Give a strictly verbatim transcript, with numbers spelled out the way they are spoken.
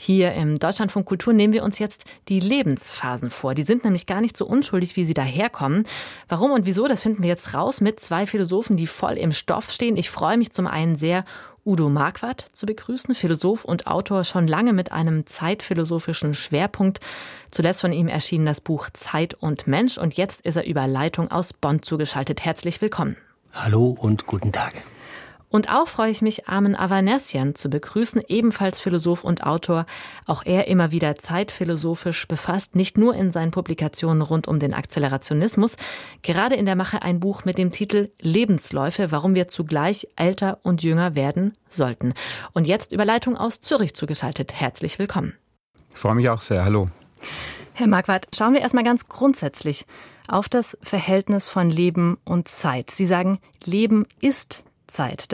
Hier im Deutschlandfunk Kultur nehmen wir uns jetzt die Lebensphasen vor. Die sind nämlich gar nicht so unschuldig, wie sie daherkommen. Warum und wieso, das finden wir jetzt raus mit zwei Philosophen, die voll im Stoff stehen. Ich freue mich zum einen sehr, Udo Marquardt zu begrüßen, Philosoph und Autor, schon lange mit einem zeitphilosophischen Schwerpunkt. Zuletzt von ihm erschien das Buch Zeit und Mensch und jetzt ist er über Leitung aus Bonn zugeschaltet. Herzlich willkommen. Hallo und guten Tag. Und auch freue ich mich, Armen Avanesyan zu begrüßen, ebenfalls Philosoph und Autor. Auch er immer wieder zeitphilosophisch befasst, nicht nur in seinen Publikationen rund um den Akzelerationismus. Gerade in der Mache ein Buch mit dem Titel Lebensläufe, warum wir zugleich älter und jünger werden sollten. Und jetzt über Leitung aus Zürich zugeschaltet. Herzlich willkommen. Ich freue mich auch sehr. Hallo. Herr Marquardt, schauen wir erstmal ganz grundsätzlich auf das Verhältnis von Leben und Zeit. Sie sagen, Leben ist Zeit.